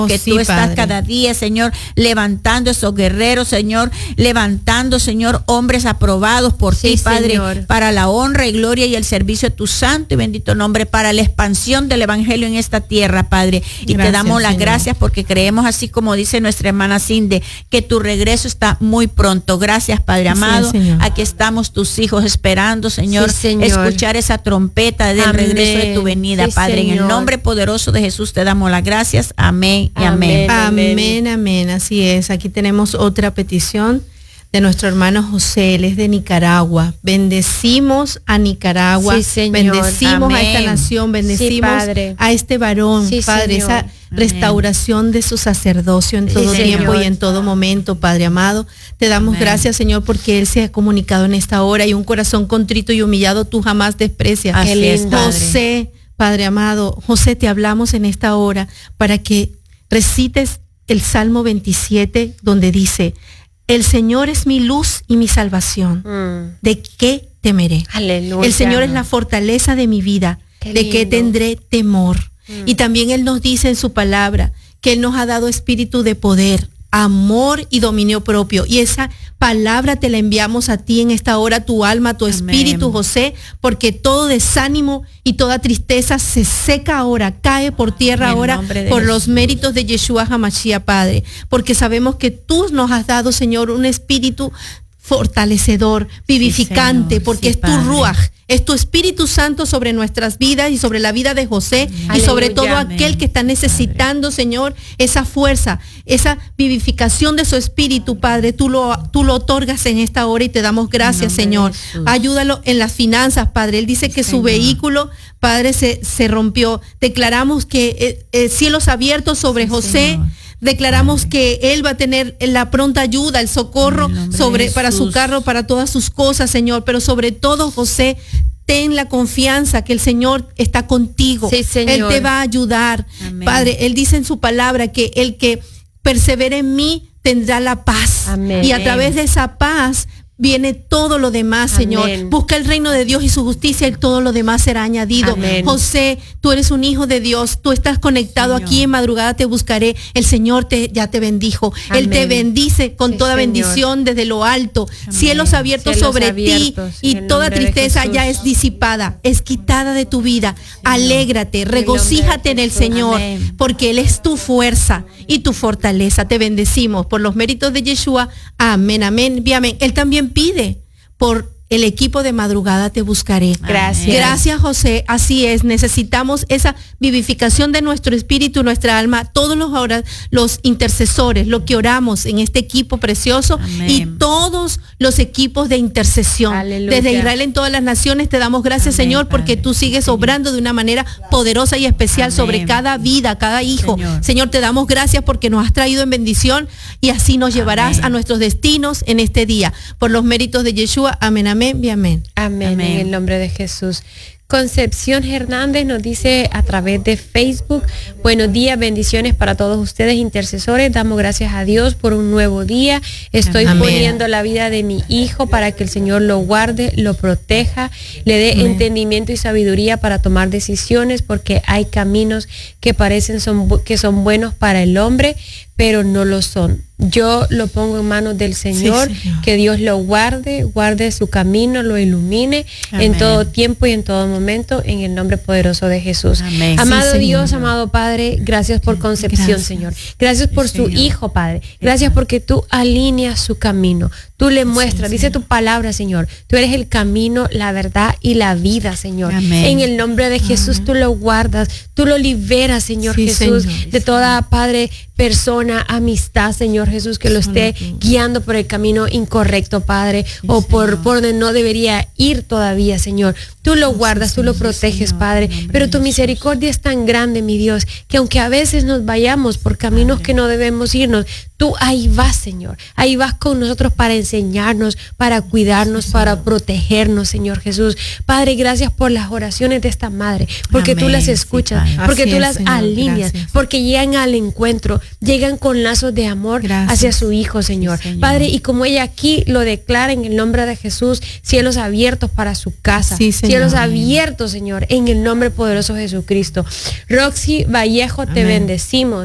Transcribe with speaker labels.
Speaker 1: que tú estás cada día, Señor, levantando esos guerreros, Señor, levantando, Señor, hombres aprobados por ti, Padre, Señor, para la honra y gloria y el servicio de tu santo y bendito nombre, para la expansión del evangelio en esta tierra, Padre. Y gracias, te damos las gracias porque creemos, así como dice nuestra hermana Cindy, que tu regreso está muy pronto. Gracias, Padre amado. Aquí estamos tus hijos esperando, Señor, escuchar esa trompeta del regreso de tu venida, Padre. En el nombre poderoso de Jesús te damos las gracias. Amén. Amén.
Speaker 2: Amén, amén, así es. Aquí tenemos otra petición de nuestro hermano José, él es de Nicaragua. Bendecimos a Nicaragua, bendecimos a esta nación, bendecimos a este varón, Padre, esa restauración de su sacerdocio en todo tiempo y en todo momento, Padre amado. Te damos gracias, Señor, porque él se ha comunicado en esta hora y un corazón contrito y humillado tú jamás desprecias. José, Padre amado, José, te hablamos en esta hora para que recites el Salmo 27, donde dice: el Señor es mi luz y mi salvación. ¿De qué temeré? Aleluya. El Señor es la fortaleza de mi vida. ¿De qué tendré temor? Y también Él nos dice en su palabra que Él nos ha dado espíritu de poder, amor y dominio propio. Y esa palabra te la enviamos a ti en esta hora, tu alma, tu espíritu, José, porque todo desánimo y toda tristeza se seca ahora, cae por tierra ahora por los méritos de Yeshua HaMashiach, Padre, porque sabemos que tú nos has dado, Señor, un espíritu fortalecedor, vivificante, porque es tu Ruach, es tu Espíritu Santo sobre nuestras vidas y sobre la vida de José y sobre todo aquel que está necesitando, Señor, esa fuerza, esa vivificación de su espíritu, Padre. Tú lo otorgas en esta hora y te damos gracias, Señor. Ayúdalo en las finanzas, Padre. Él dice que su vehículo, Padre, se rompió. Declaramos que cielos abiertos sobre José. Declaramos que él va a tener la pronta ayuda, el socorro para su carro, para todas sus cosas, Señor. Pero sobre todo, José, ten la confianza que el Señor está contigo. Él te va a ayudar. Amén. Padre, Él dice en su palabra que el que persevere en mí tendrá la paz. Amén. Y a través de esa paz viene todo lo demás, Señor. Busca el reino de Dios y su justicia y todo lo demás será añadido. Amén. José, tú eres un hijo de Dios. Tú estás conectado aquí en Madrugada Te Buscaré. El Señor ya te bendijo. Amén. Él te bendice con toda bendición desde lo alto. Amén. Cielos abiertos sobre ti y toda tristeza ya es disipada, es quitada de tu vida. Señor. Alégrate, regocíjate en el Señor. Amén. Porque Él es tu fuerza y tu fortaleza. Te bendecimos por los méritos de Yeshua. Amén, amén y amén. Él también pide por el equipo de Madrugada Te Buscaré. Gracias. Gracias, José. Así es. Necesitamos esa vivificación de nuestro espíritu, nuestra alma. Todos los intercesores, lo que oramos en este equipo precioso. Amén. Y todos los equipos de intercesión. Aleluya. Desde Israel en todas las naciones te damos gracias, amén, Señor, porque tú sigues obrando de una manera poderosa y especial, amén, sobre cada vida, cada hijo. Señor, te damos gracias porque nos has traído en bendición y así nos llevarás, amén, a nuestros destinos en este día. Por los méritos de Yeshua. Amén, amén. Amén. Amén. En el nombre de Jesús. Concepción Hernández nos dice a través de Facebook: buenos días, bendiciones para todos ustedes intercesores, damos gracias a Dios por un nuevo día. Estoy poniendo la vida de mi hijo para que el Señor lo guarde, lo proteja, le dé entendimiento y sabiduría para tomar decisiones, porque hay caminos que parecen que son buenos para el hombre, pero no lo son. Yo lo pongo en manos del Señor, que Dios lo guarde su camino, lo ilumine, amén, en todo tiempo y en todo momento, en el nombre poderoso de Jesús. Amén. Amado Dios, amado Padre, gracias por Concepción, Señor. Gracias por su hijo, Padre. Gracias porque tú alineas su camino. Tú le muestras, dice tu palabra, Señor. Tú eres el camino, la verdad y la vida, Señor. Amén. En el nombre de Jesús, amén, tú lo guardas, tú lo liberas, Señor Jesús, de toda, Padre, persona, amistad, Señor Jesús, que lo esté guiando por el camino incorrecto, Padre, o por donde no debería ir todavía, Señor. Tú lo guardas, tú lo proteges, Padre, pero tu misericordia es tan grande, mi Dios, que aunque a veces nos vayamos por caminos que no debemos irnos, tú ahí vas, Señor, ahí vas con nosotros para enseñarnos, para cuidarnos, para protegernos, Señor Jesús. Padre, gracias por las oraciones de esta madre, porque tú las escuchas, porque tú las alineas, porque llegan al encuentro, llegan con lazos de amor hacia su hijo, Señor. Padre, y como ella aquí lo declara en el nombre de Jesús, cielos abiertos para su casa, cielos abiertos, Señor, en el nombre poderoso de Jesucristo. Roxy Vallejo, te bendecimos.